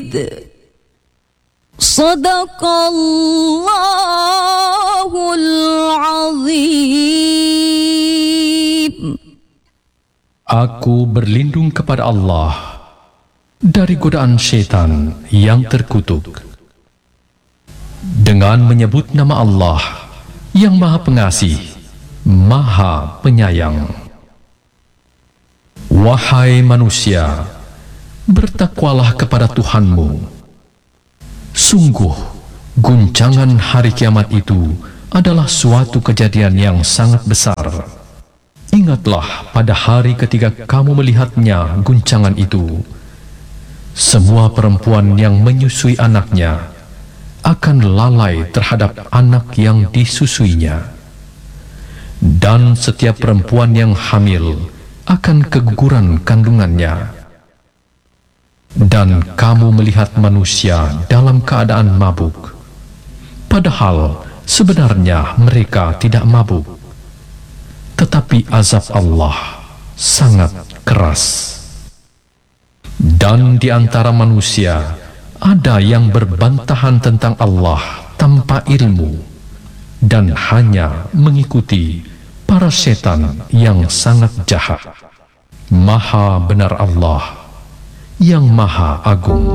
Sadaqallahul azim. Aku berlindung kepada Allah dari godaan syaitan yang terkutuk dengan menyebut nama Allah yang Maha Pengasih, Maha Penyayang. Wahai manusia, bertakwalah kepada Tuhanmu. Sungguh, guncangan hari kiamat itu adalah suatu kejadian yang sangat besar. Ingatlah pada hari ketika kamu melihatnya guncangan itu. Semua perempuan yang menyusui anaknya akan lalai terhadap anak yang disusuinya. Dan setiap perempuan yang hamil akan keguguran kandungannya. Dan kamu melihat manusia dalam keadaan mabuk, padahal sebenarnya mereka tidak mabuk. Tetapi azab Allah sangat keras. Dan di antara manusia ada yang berbantahan tentang Allah tanpa ilmu dan hanya mengikuti para setan yang sangat jahat. Maha benar Allah yang Maha Agung.